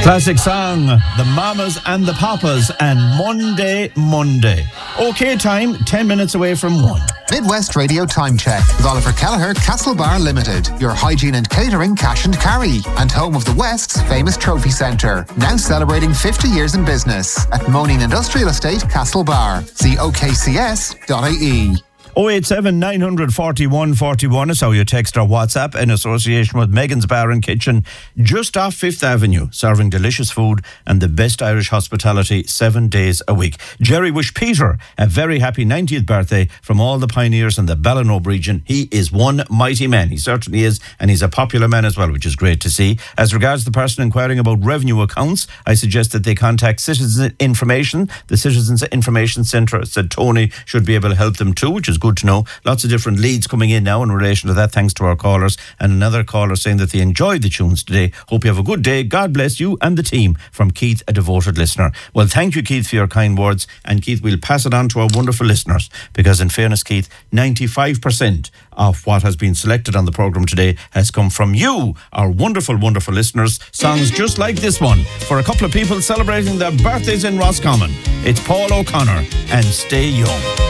Classic song, The Mamas and the Papas, and Monday. OK time, 10 minutes away from 1. Midwest Radio Time Check with Oliver Kelleher, Castlebar Limited, your hygiene and catering cash and carry, and home of the West's famous trophy centre. Now celebrating 50 years in business at Moaning Industrial Estate, Castlebar. See okcs.ie. 087 941 41 is how you text or WhatsApp in association with Megan's Bar and Kitchen, just off 5th Avenue, serving delicious food and the best Irish hospitality 7 days a week. Jerry wished Peter a very happy 90th birthday from all the pioneers in the Ballanobe region. He is one mighty man. He certainly is, and he's a popular man as well, which is great to see. As regards the person inquiring about revenue accounts, I suggest that they contact Citizens Information. The Citizens Information Centre said Tony should be able to help them too, which is good to know. Lots of different leads coming in now in relation to that, thanks to our callers. And another caller saying that they enjoyed the tunes today. Hope you have a good day. God bless you and the team. From Keith, a devoted listener. Well, thank you, Keith, for your kind words. And Keith, we'll pass it on to our wonderful listeners, because in fairness, Keith, 95% of what has been selected on the programme today has come from you, our wonderful, wonderful listeners. Songs just like this one for a couple of people celebrating their birthdays in Roscommon. It's Paul O'Connor and Stay Young.